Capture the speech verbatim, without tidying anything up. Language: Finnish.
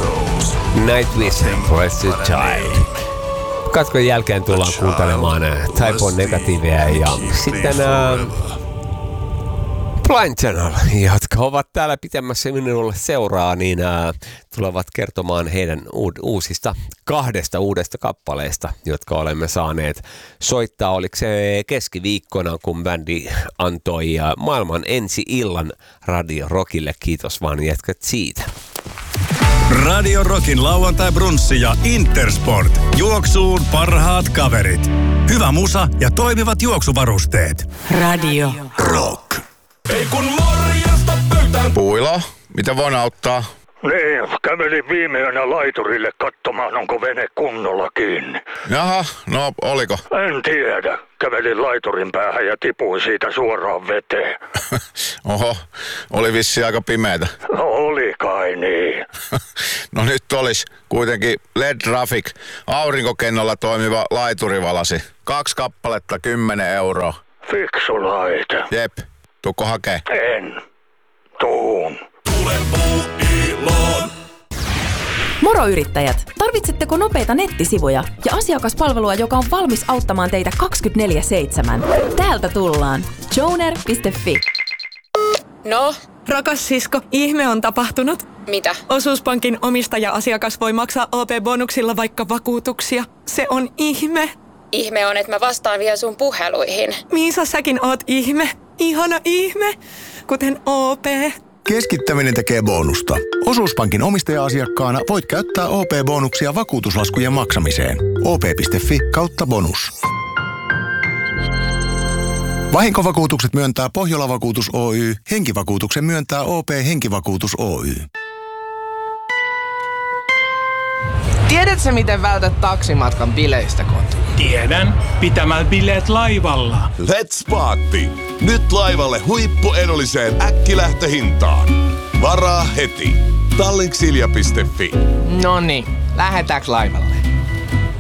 Nightwish and Blessed Child. Katkon jälkeen tullaan kuuntelemaan Type O Negatiivia ja sitten uh, Blind Channel, jotka ovat täällä pitämässä minulle seuraa, niin uh, tulevat kertomaan heidän uud- uusista kahdesta uudesta kappaleesta, jotka olemme saaneet soittaa. Oliko se keskiviikkona, kun bändi antoi uh, maailman ensi illan Radio Rockille. Kiitos vaan jätkät siitä. Radio Rockin lauantai-brunssi ja Intersport. Juoksuun parhaat kaverit. Hyvä musa ja toimivat juoksuvarusteet. Radio Rock. Ei kun morjesta pöytään. Puilo, mitä voin auttaa? Niin, kävelin viime yönä laiturille katsomaan, onko vene kunnolla kiinni. Jaha, no oliko? En tiedä. Kävelin laiturin päähän ja tipuin siitä suoraan veteen. Oho, oli vissi aika pimeätä. No oli kai niin. No nyt olisi kuitenkin L E D Traffic, aurinkokennolla toimiva laiturivalasi. Kaksi kappaletta, kymmenen euroa. Fiksu laite. Jep, tuukko hakee? En. Tuun. Tule Puuiloon. Moro yrittäjät! Tarvitsetteko nopeita nettisivuja ja asiakaspalvelua, joka on valmis auttamaan teitä kaksikymmentäneljä seitsemän? Täältä tullaan. joner piste fi. No? Rakas sisko, ihme on tapahtunut. Mitä? Osuuspankin omistaja-asiakas voi maksaa O P-bonuksilla vaikka vakuutuksia. Se on ihme. Ihme on, että mä vastaan vielä sun puheluihin. Miisa, säkin oot ihme. Ihana ihme. Kuten O P. Keskittäminen tekee bonusta. Osuuspankin omistaja-asiakkaana voit käyttää O P-bonuksia vakuutuslaskujen maksamiseen. O P piste fi kautta bonus. Vahinkovakuutukset myöntää Pohjola-vakuutus Oy. Henkivakuutuksen myöntää O P Henkivakuutus Oy. Tiedätkö, miten vältät taksimatkan bileistä kotiin? Tiedän. Pitämällä bileet laivalla. Let's party! Nyt laivalle huippuedulliseen äkkilähtöhintaan. Varaa heti. Tallinksilja piste fi. Noniin, lähdetäänkö laivalle?